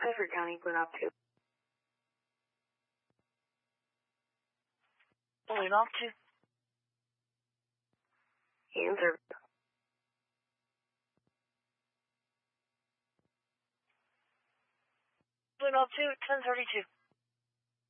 Bedford County, Balloon off 2. Balloon off 2. Answer. Balloon off 2, 1032.